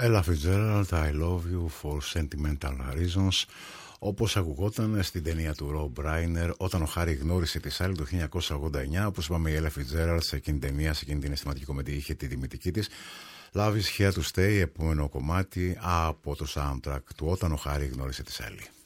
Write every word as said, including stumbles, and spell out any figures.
Ella Fitzgerald, I love you for sentimental reasons, όπως ακουγόταν στην ταινία του Rob Reiner όταν ο Χάρι γνώρισε τη Σάλι το χίλια εννιακόσια ογδόντα εννιά. Όπως είπαμε, η Ella Fitzgerald σε εκείνη την ταινία, σε εκείνη την αισθηματική κομμεντή, είχε τη τιμητική της. Love is here to stay, επόμενο κομμάτι από το soundtrack του όταν ο Χάρι γνώρισε τη Σάλι.